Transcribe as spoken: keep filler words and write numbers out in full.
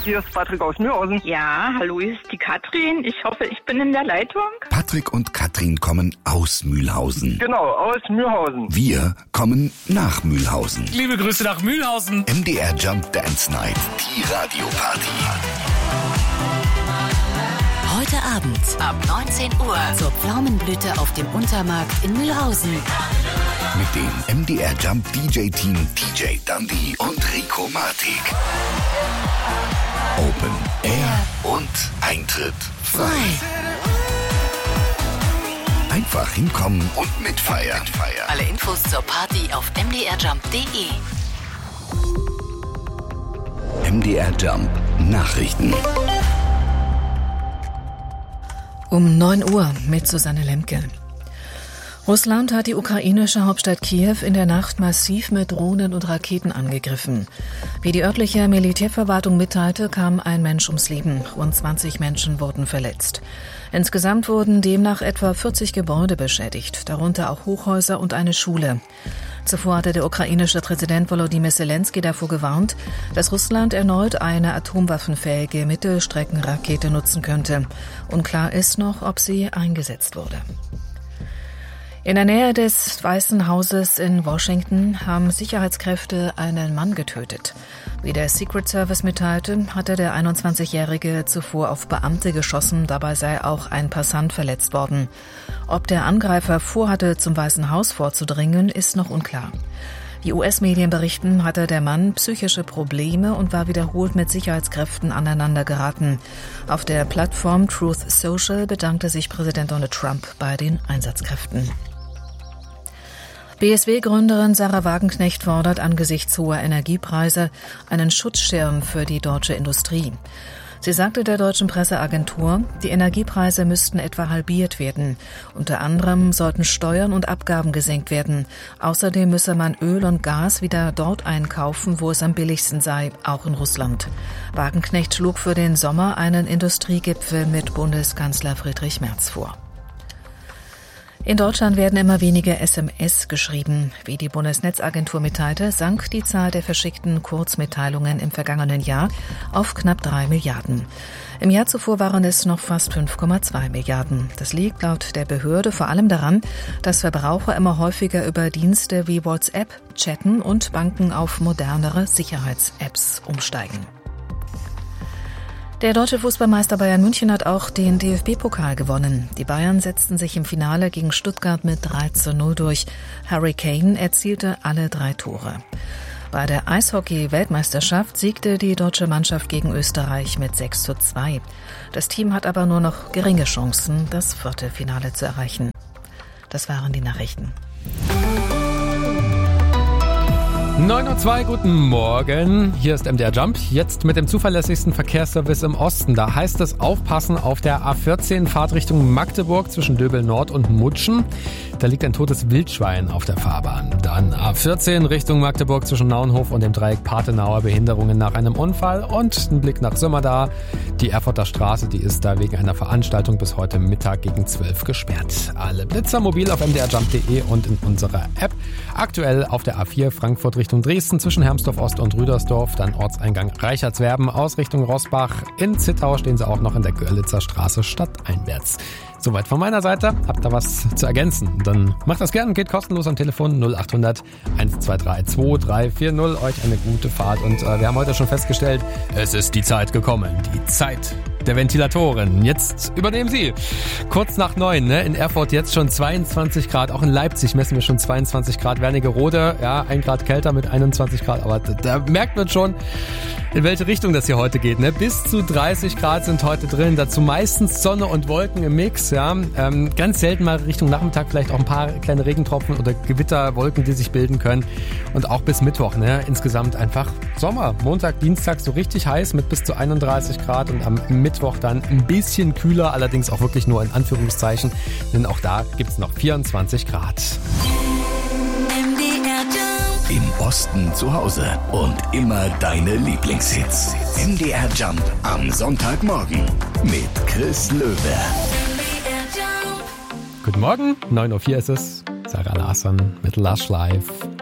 hier ist Patrick aus Mühlhausen. Ja, hallo, hier ist die Katrin. Ich hoffe, ich bin in der Leitung. Patrick und Katrin kommen aus Mühlhausen. Genau, aus Mühlhausen. Wir kommen nach Mühlhausen. Liebe Grüße nach Mühlhausen. M D R Jump Dance Night, die Radioparty. Heute Abend ab neunzehn Uhr zur Pflaumenblüte auf dem Untermarkt in Mühlhausen. Mit dem M D R Jump D J-Team D J Dundee und Rico Martik. Open Air und Eintritt frei. Einfach hinkommen und mitfeiern. Alle Infos zur Party auf m d r jump punkt d e. M D R Jump Nachrichten. Um neun Uhr mit Susanne Lemke. Russland hat die ukrainische Hauptstadt Kiew in der Nacht massiv mit Drohnen und Raketen angegriffen. Wie die örtliche Militärverwaltung mitteilte, kam ein Mensch ums Leben. Rund zwanzig Menschen wurden verletzt. Insgesamt wurden demnach etwa vierzig Gebäude beschädigt, darunter auch Hochhäuser und eine Schule. Zuvor hatte der ukrainische Präsident Volodymyr Zelensky davor gewarnt, dass Russland erneut eine atomwaffenfähige Mittelstreckenrakete nutzen könnte. Unklar ist noch, ob sie eingesetzt wurde. In der Nähe des Weißen Hauses in Washington haben Sicherheitskräfte einen Mann getötet. Wie der Secret Service mitteilte, hatte der einundzwanzigjährige zuvor auf Beamte geschossen, dabei sei auch ein Passant verletzt worden. Ob der Angreifer vorhatte, zum Weißen Haus vorzudringen, ist noch unklar. Die U S-Medien berichten, hatte der Mann psychische Probleme und war wiederholt mit Sicherheitskräften aneinander geraten. Auf der Plattform Truth Social bedankte sich Präsident Donald Trump bei den Einsatzkräften. B S W-Gründerin Sarah Wagenknecht fordert angesichts hoher Energiepreise einen Schutzschirm für die deutsche Industrie. Sie sagte der deutschen Presseagentur, die Energiepreise müssten etwa halbiert werden. Unter anderem sollten Steuern und Abgaben gesenkt werden. Außerdem müsse man Öl und Gas wieder dort einkaufen, wo es am billigsten sei, auch in Russland. Wagenknecht schlug für den Sommer einen Industriegipfel mit Bundeskanzler Friedrich Merz vor. In Deutschland werden immer weniger S M S geschrieben. Wie die Bundesnetzagentur mitteilte, sank die Zahl der verschickten Kurzmitteilungen im vergangenen Jahr auf knapp drei Milliarden. Im Jahr zuvor waren es noch fast fünf Komma zwei Milliarden. Das liegt laut der Behörde vor allem daran, dass Verbraucher immer häufiger über Dienste wie WhatsApp chatten und Banken auf modernere Sicherheits-Apps umsteigen. Der deutsche Fußballmeister Bayern München hat auch den D F B-Pokal gewonnen. Die Bayern setzten sich im Finale gegen Stuttgart mit drei zu null durch. Harry Kane erzielte alle drei Tore. Bei der Eishockey-Weltmeisterschaft siegte die deutsche Mannschaft gegen Österreich mit sechs zu zwei. Das Team hat aber nur noch geringe Chancen, das Viertelfinale zu erreichen. Das waren die Nachrichten. neun Uhr zwei, guten Morgen. Hier ist M D R Jump. Jetzt mit dem zuverlässigsten Verkehrsservice im Osten. Da heißt es aufpassen auf der A vierzehn Fahrtrichtung Magdeburg zwischen Döbel Nord und Mutschen. Da liegt ein totes Wildschwein auf der Fahrbahn. Dann A vierzehn Richtung Magdeburg zwischen Naunhof und dem Dreieck Patenauer, Behinderungen nach einem Unfall und ein Blick nach Sömmerda. Die Erfurter Straße, die ist da wegen einer Veranstaltung bis heute Mittag gegen zwölf gesperrt. Alle Blitzer mobil auf m d r jump punkt d e und in unserer App. Aktuell auf der A vier Frankfurt Richtung Dresden zwischen Hermsdorf Ost und Rüdersdorf, dann Ortseingang Reichertswerben aus Richtung Rossbach. In Zittau stehen sie auch noch in der Görlitzer Straße stadteinwärts. Soweit von meiner Seite. Habt ihr was zu ergänzen? Dann macht das gerne, geht kostenlos am Telefon null acht hundert eins zwei drei zwei drei vier null. Euch eine gute Fahrt und äh, wir haben heute schon festgestellt, es ist die Zeit gekommen. Die Zeit der Ventilatoren. Jetzt übernehmen Sie. Kurz nach neun, ne? In Erfurt jetzt schon zweiundzwanzig Grad. Auch in Leipzig messen wir schon zweiundzwanzig Grad. Wernigerode, ja, ein Grad kälter mit einundzwanzig Grad. Aber da, da merkt man schon, in welche Richtung das hier heute geht. Ne? Bis zu dreißig Grad sind heute drin. Dazu meistens Sonne und Wolken im Mix. Ja? Ähm, ganz selten mal Richtung Nachmittag vielleicht auch ein paar kleine Regentropfen oder Gewitterwolken, die sich bilden können. Und auch bis Mittwoch. Ne? Insgesamt einfach Sommer. Montag, Dienstag so richtig heiß mit bis zu einunddreißig Grad. Und am Mittwoch dann ein bisschen kühler. Allerdings auch wirklich nur in Anführungszeichen. Denn auch da gibt's noch vierundzwanzig Grad. Im Osten zu Hause und immer deine Lieblingshits. M D R Jump am Sonntagmorgen mit Chris Löwe. Guten Morgen, neun Uhr vier ist es. Sarah Larsson mit Lush Life.